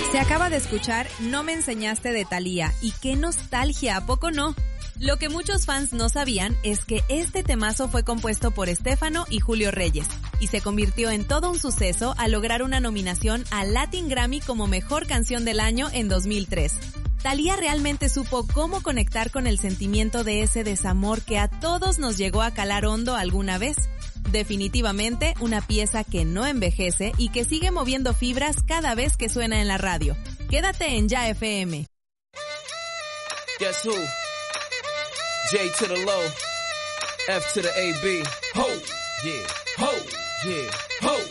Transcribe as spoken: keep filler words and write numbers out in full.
Se acaba de escuchar No me enseñaste de Thalía, y qué nostalgia, ¿a poco no? Lo que muchos fans no sabían es que este temazo fue compuesto por Estéfano y Julio Reyes, y se convirtió en todo un suceso al lograr una nominación al Latin Grammy como Mejor Canción del Año en dos mil tres. Thalía realmente supo cómo conectar con el sentimiento de ese desamor que a todos nos llegó a calar hondo alguna vez. Definitivamente una pieza que no envejece y que sigue moviendo fibras cada vez que suena en la radio. Quédate en Ya F M. Guess who? J to the low, F to the A B. Ho, yeah, ho, yeah, ho.